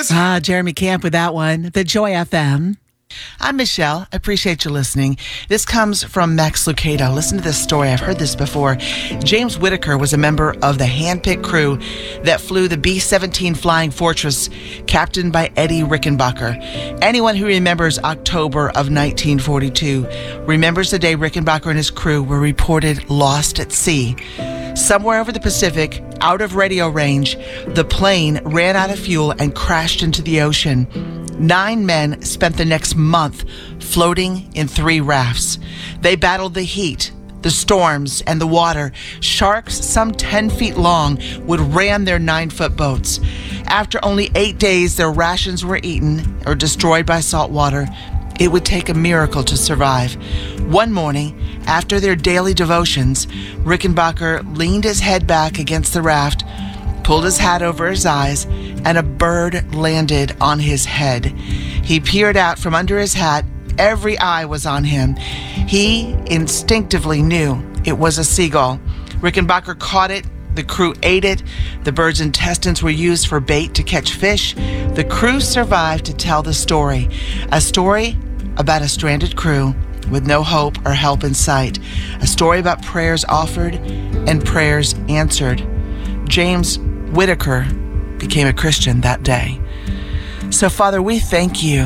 News. Jeremy Camp with that one. The Joy FM. I'm Michelle. I appreciate you listening. This comes from Max Lucado. Listen to this story. I've heard this before. James Whitaker was a member of the handpicked crew that flew the B-17 Flying Fortress, captained by Eddie Rickenbacker. Anyone who remembers October of 1942 remembers the day Rickenbacker and his crew were reported lost at sea. Somewhere over the Pacific, out of radio range, the plane ran out of fuel and crashed into the ocean. 9 men spent the next month floating in 3 rafts. They battled the heat, the storms, and the water. Sharks, some 10 feet long, would ram their 9-foot boats. After only 8 days, their rations were eaten or destroyed by salt water. It would take a miracle to survive. One morning, after their daily devotions, Rickenbacker leaned his head back against the raft, pulled his hat over his eyes, and a bird landed on his head. He peered out from under his hat. Every eye was on him. He instinctively knew it was a seagull. Rickenbacker caught it. The crew ate it. The bird's intestines were used for bait to catch fish. The crew survived to tell the story. A story about a stranded crew with no hope or help in sight. A story about prayers offered and prayers answered. James Whitaker became a Christian that day. So, Father, we thank you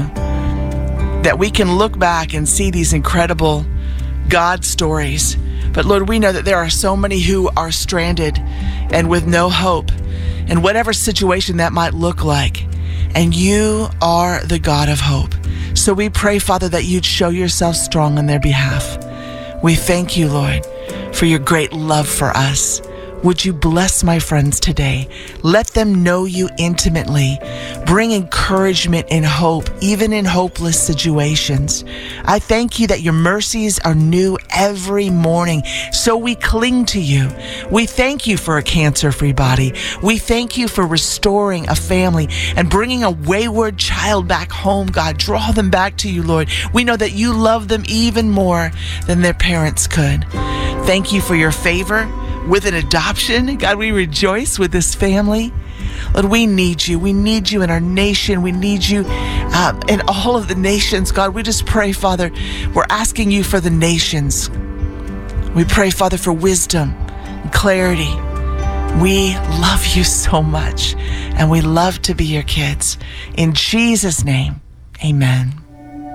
that we can look back and see these incredible God stories. But, Lord, we know that there are so many who are stranded and with no hope in whatever situation that might look like. And you are the God of hope. So we pray, Father, that you'd show yourself strong on their behalf. We thank you, Lord, for your great love for us. Would you bless my friends today? Let them know you intimately. Bring encouragement and hope, even in hopeless situations. I thank you that your mercies are new every morning, so we cling to you. We thank you for a cancer-free body. We thank you for restoring a family and bringing a wayward child back home, God. Draw them back to you, Lord. We know that you love them even more than their parents could. Thank you for your favor with an adoption. God, we rejoice with this family. Lord, we need you. We need you in our nation. We need you in all of the nations. God, we just pray, Father, we're asking you for the nations. We pray, Father, for wisdom and clarity. We love you so much, and we love to be your kids. In Jesus' name, amen.